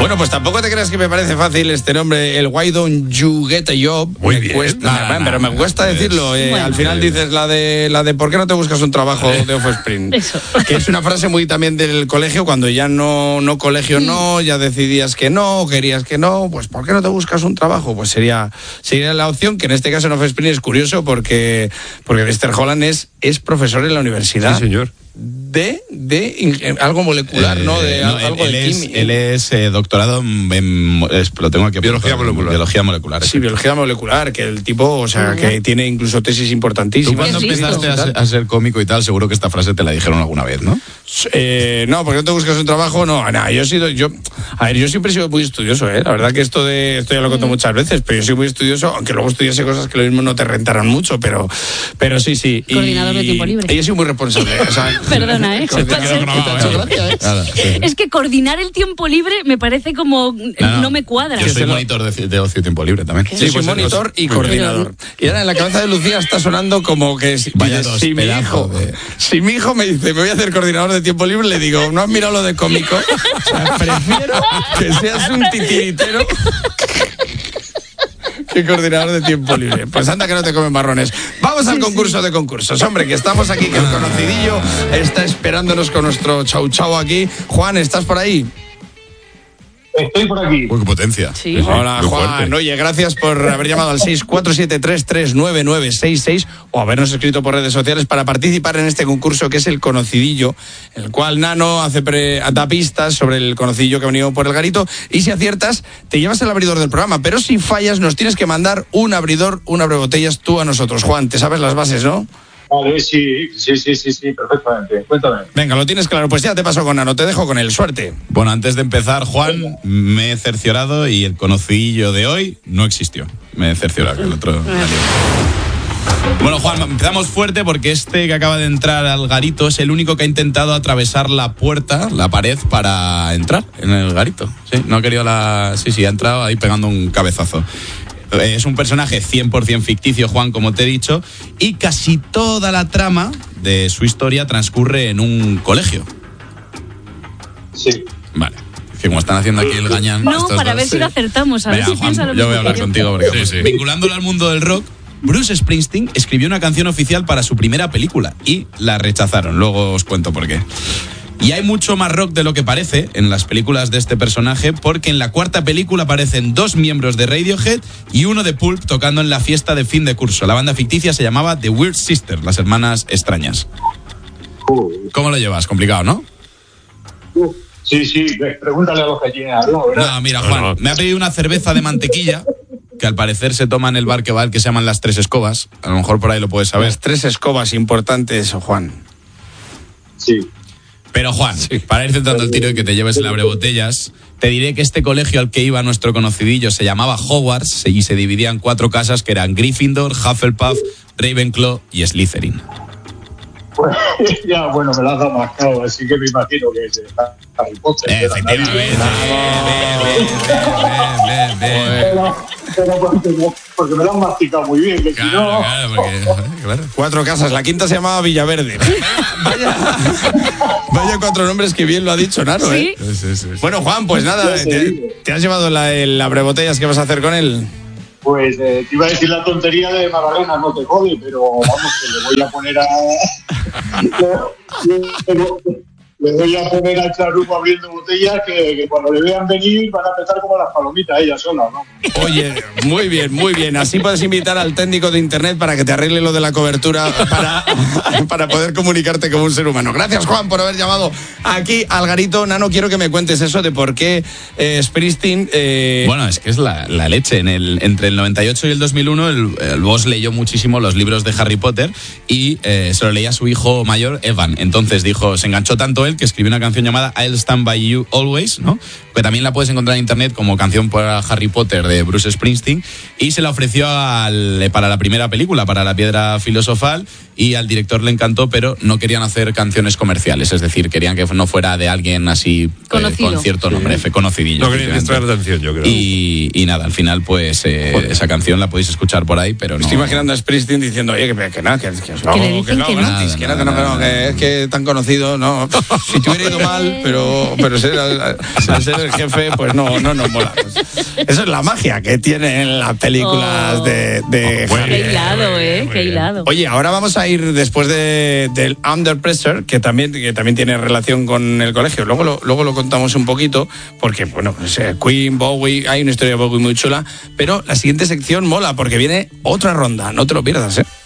Bueno, pues tampoco te creas que me parece fácil este nombre, el Why Don't You Get a Job. Muy bien. Pero me cuesta decirlo. Bueno. Al final dices la de ¿por qué no te buscas un trabajo de Offspring? Eso. Que es una frase muy también del colegio, cuando ya no colegio no, ya decidías que no, querías que no, pues ¿por qué no te buscas un trabajo? Pues sería la opción, que en este caso en Offspring es curioso porque Lester Holland es profesor en la universidad. Sí, señor. De algo molecular, ¿no? Algo de química. Él es doctorado lo tengo aquí. Biología molecular. Biología molecular. Sí, biología molecular, que el tipo, o sea, que tiene incluso tesis importantísimas. Tú cuando empezaste a ser cómico y tal, seguro que esta frase te la dijeron alguna vez, ¿no? No, porque no te buscas un trabajo, no, yo siempre he sido muy estudioso, la verdad que esto ya lo conto muchas veces, pero yo soy muy estudioso, aunque luego estudiase cosas que lo mismo no te rentaran mucho, pero sí. Coordinador de tiempo libre. Y yo soy muy responsable, o sea, Perdona, Es que coordinar el tiempo libre me parece como no me cuadra. Yo soy monitor de ocio y tiempo libre también. Sí, soy monitor y coordinador. Y ahora en la cabeza de Lucía está sonando como que si mi hijo me dice, me voy a hacer coordinador de tiempo libre, le digo, ¿no has mirado lo de cómico? O sea, prefiero que seas un titiritero que coordinador de tiempo libre. Pues anda que no te comen marrones. Vamos al concurso de concursos. Hombre, que estamos aquí, que el conocidillo está esperándonos con nuestro chau chau aquí. Juan, ¿estás por ahí? Estoy por aquí. Uy, qué potencia. Sí. Hola, Muy Juan. fuerte. Oye, gracias por haber llamado al 647339966 o habernos escrito por redes sociales para participar en este concurso que es el Conocidillo, en el cual Nano da pistas sobre el conocidillo que ha venido por el garito, y si aciertas, te llevas el abridor del programa, pero si fallas, nos tienes que mandar un abrebotellas tú a nosotros. Juan, te sabes las bases, ¿no? Vale, sí, perfectamente. Cuéntame. Venga, lo tienes claro. Pues ya te paso con Nano, te dejo con él. Suerte. Bueno, antes de empezar, Juan, me he cerciorado y el conocidillo de hoy no existió. Me he cerciorado que el otro... Bueno, Juan, empezamos fuerte porque este que acaba de entrar al garito es el único que ha intentado atravesar la pared, para entrar en el garito. Sí, no ha querido Sí, ha entrado ahí pegando un cabezazo. Es un personaje 100% ficticio, Juan, como te he dicho, y casi toda la trama de su historia transcurre en un colegio. Sí. Vale. Que como están haciendo aquí el gañán... No, para ver si lo acertamos. A ver si piensa lo mismo. Yo voy a hablar contigo porque Sí. vinculándolo al mundo del rock, Bruce Springsteen escribió una canción oficial para su primera película y la rechazaron. Luego os cuento por qué. Y hay mucho más rock de lo que parece en las películas de este personaje, porque en la cuarta película aparecen 2 miembros de Radiohead y uno de Pulp tocando en la fiesta de fin de curso. La banda ficticia se llamaba The Weird Sisters, las hermanas extrañas. ¿Cómo lo llevas? Complicado, ¿no? Sí, pregúntale a los gallinas, ¿no? No, mira, Juan, me ha pedido una cerveza de mantequilla, que al parecer se toma en el bar que va, que se llaman Las Tres Escobas. A lo mejor por ahí lo puedes saber. Las 3 escobas, importante eso, Juan. Sí. Pero Juan, para ir centrando el tiro y que te lleves el abrebotellas, te diré que este colegio al que iba nuestro conocidillo se llamaba Hogwarts y se dividía en 4 casas que eran Gryffindor, Hufflepuff, Ravenclaw y Slytherin. Pues, ya, bueno, me la has dado mascado, así que me imagino que es Harry Potter. Efectivamente. Pero porque me la han masticado muy bien, que Claro, Claro. 4 casas, la quinta se llamaba Villaverde. Vaya 4 nombres que bien lo ha dicho Nano, ¿eh? Sí. Bueno, Juan, pues nada, ¿te has llevado el abrebotellas? ¿Qué vas a hacer con él? Pues te iba a decir la tontería de Magdalena, no te jode, pero vamos, que le voy a poner le voy a poner al charuco abriendo botellas que cuando le vean venir van a empezar como las palomitas ellas solas, ¿no? Oye, muy bien. Así puedes invitar al técnico de internet para que te arregle lo de la cobertura para poder comunicarte como un ser humano. Gracias, Juan, por haber llamado aquí al garito. Nano, quiero que me cuentes eso de por qué Springsteen... Bueno, es que es la leche. Entre el 98 y el 2001 el boss leyó muchísimo los libros de Harry Potter y se lo leía a su hijo mayor, Evan. Entonces se enganchó tanto él que escribió una canción llamada I'll Stand By You Always, ¿no? Que también la puedes encontrar en internet como canción para Harry Potter de Bruce Springsteen, y se la ofreció para la primera película, para La Piedra Filosofal, y al director le encantó, pero no querían hacer canciones comerciales, es decir, querían que no fuera de alguien así con cierto nombre, conocidillo. No querían distraer la atención, yo creo. Y nada, al final pues esa canción la podéis escuchar por ahí, pero no... Estoy imaginando a Springsteen diciendo, oye, que nada, que es que tan conocido, no. Si te hubiera ido mal, pero ser del jefe, pues no nos mola. Pues eso es la magia que tienen las películas de Qué hilado, qué hilado. Oye, ahora vamos a ir después del Under Pressure, que también tiene relación con el colegio. Luego lo contamos un poquito, porque, bueno, pues, Queen, Bowie, hay una historia de Bowie muy chula, pero la siguiente sección mola, porque viene otra ronda, no te lo pierdas,